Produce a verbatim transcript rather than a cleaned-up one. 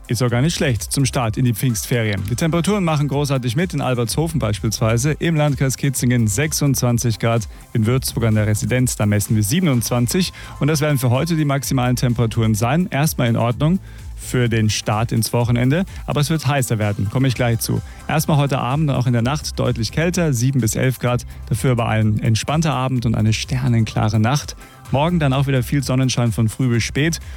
Ist auch gar nicht schlecht zum Start in die Pfingstferien. Die Temperaturen machen großartig mit, in Albertshofen beispielsweise, im Landkreis Kitzingen sechsundzwanzig Grad, in Würzburg an der Residenz, da messen wir siebenundzwanzig. Und das werden für heute die maximalen Temperaturen sein. Erstmal in Ordnung für den Start ins Wochenende, aber es wird heißer werden, komme ich gleich zu. Erstmal heute Abend und auch in der Nacht deutlich kälter, sieben bis elf Grad, dafür aber ein entspannter Abend und eine sternenklare Nacht. Morgen dann auch wieder viel Sonnenschein von früh bis spät